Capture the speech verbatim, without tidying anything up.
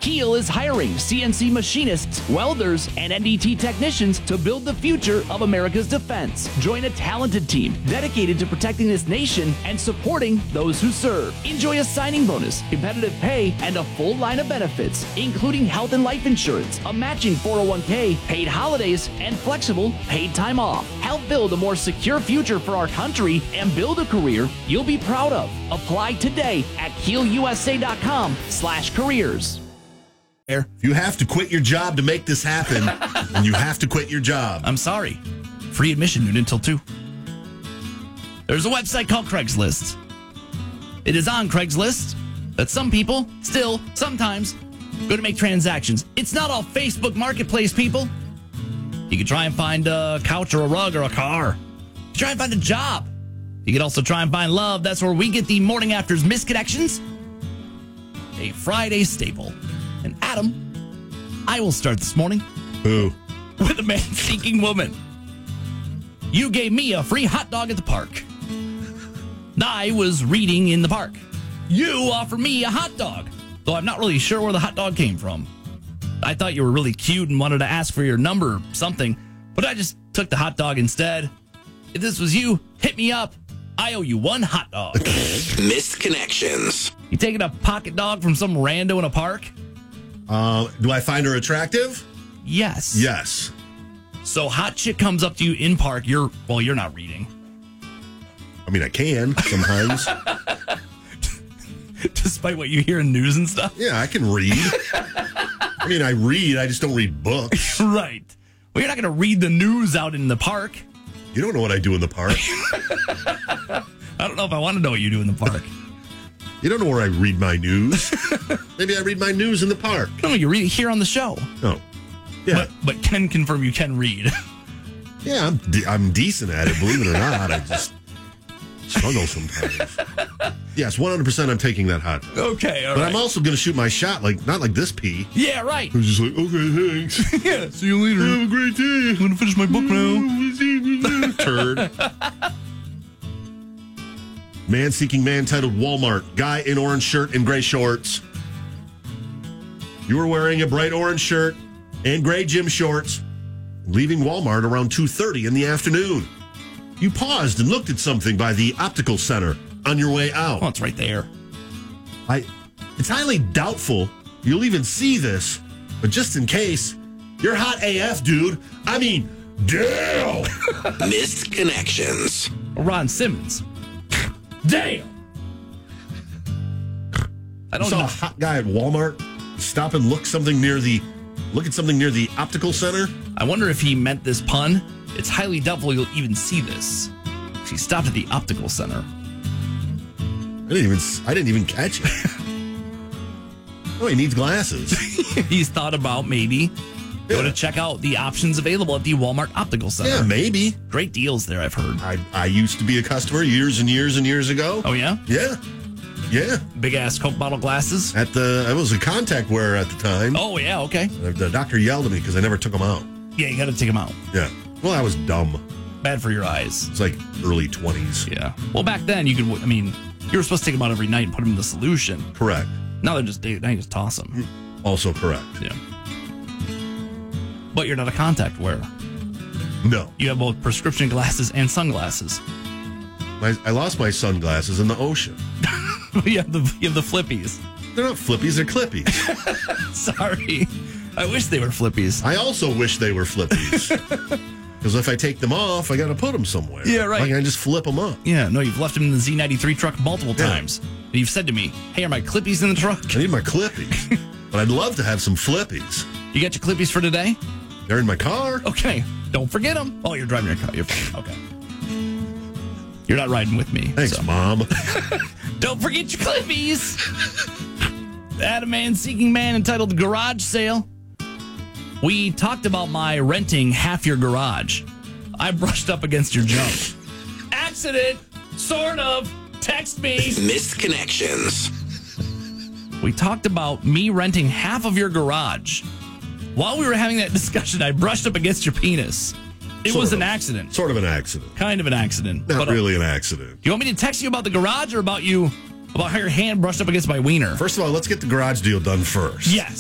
Keel is hiring C N C machinists, welders, and N D T technicians to build the future of America's defense. Join a talented team dedicated to protecting this nation and supporting those who serve. Enjoy a signing bonus, competitive pay, and a full line of benefits, including health and life insurance, a matching four oh one k, paid holidays, and flexible paid time off. Help build a more secure future for our country and build a career you'll be proud of. Apply today at keel u s a dot com slash careers. If you have to quit your job to make this happen, then you have to quit your job. I'm sorry. Free admission noon until two. There's a website called Craigslist. It is on Craigslist that some people still sometimes go to make transactions. It's not all Facebook Marketplace, people. You can try and find a couch or a rug or a car. You try and find a job. You can also try and find love. That's where we get the Morning After's Misconnections, a Friday staple. And Adam, I will start this morning. Who? With a man-seeking woman. You gave me a free hot dog at the park. I was reading in the park. You offered me a hot dog, though I'm not really sure where the hot dog came from. I thought you were really cute and wanted to ask for your number or something, but I just took the hot dog instead. If this was you, hit me up. I owe you one hot dog. Missed connections. You taking a pocket dog from some rando in a park? Uh, do I find her attractive? Yes. Yes. So hot chick comes up to you in park. You're, well, you're not reading. I mean, I can sometimes. Despite what you hear in news and stuff? Yeah, I can read. I mean, I read. I just don't read books. Right. Well, you're not going to read the news out in the park. You don't know what I do in the park. I don't know if I want to know what you do in the park. You don't know where I read my news. Maybe I read my news in the park. No, you read it here on the show. Oh, yeah. But, but can confirm you can read. Yeah, I'm de- I'm decent at it, believe it or not. I just struggle sometimes. Yes, one hundred percent I'm taking that hot dog. Okay, all but right. I'm also going to shoot my shot, like not like this pea. Yeah, right. I was just like, okay, thanks. Yeah, see you later. Have a great day. I'm going to finish my book now. Turd. Man seeking man titled Walmart. Guy in orange shirt and gray shorts. You were wearing a bright orange shirt and gray gym shorts, leaving Walmart around two thirty in the afternoon. You paused and looked at something by the optical center on your way out. Oh, it's right there. I, it's highly doubtful you'll even see this, but just in case, you're hot A F, dude. I mean, damn. Missed connections. Ron Simmons. Damn. I I don't saw know. a hot guy at Walmart stop and look something near the look at something near the optical center. I wonder if he meant this pun. It's highly doubtful you'll even see this. She stopped at the optical center. I didn't even I didn't even catch it. Oh, he needs glasses. He's thought about maybe go Yeah. to check out the options available at the Walmart Optical Center. Yeah, maybe. Great deals there, I've heard. I I used to be a customer years and years and years ago. Oh, yeah? Yeah. Yeah. Big ass Coke bottle glasses. At the I was a contact wearer at the time. Oh, yeah, okay. The doctor yelled at me because I never took them out. Yeah, you got to take them out. Yeah. Well, I was dumb. Bad for your eyes. It's like early twenties. Yeah. Well, back then, you could, I mean, you were supposed to take them out every night and put them in the solution. Correct. Now they're just, now you just toss them. Also correct. Yeah. But you're not a contact wearer. No. You have both prescription glasses and sunglasses. My, I lost my sunglasses in the ocean. you, have the, you have the flippies. They're not flippies, they're clippies. Sorry. I wish they were flippies. I also wish they were flippies. Because if I take them off, I got to put them somewhere. Yeah, right. Like I just flip them up. Yeah, no, you've left them in the Z ninety-three truck multiple Yeah. times. And you've said to me, hey, are my clippies in the truck? I need my clippies. But I'd love to have some flippies. You got your clippies for today? They're in my car. Okay. Don't forget them. Oh, you're driving your car. You're fine. Okay. You're not riding with me. Thanks, so. Mom. Don't forget your clippies. That a man seeking man entitled Garage Sale. We talked about my renting half your garage. I brushed up against your junk. Accident. Sort of. Text me. Missed connections. We talked about me renting half of your garage. While we were having that discussion, I brushed up against your penis. It Sort was of. an accident. Sort of an accident. Kind of an accident. Not But, uh, really an accident. Do you want me to text you about the garage or about you, about how your hand brushed up against my wiener? First of all, let's get the garage deal done first. Yes.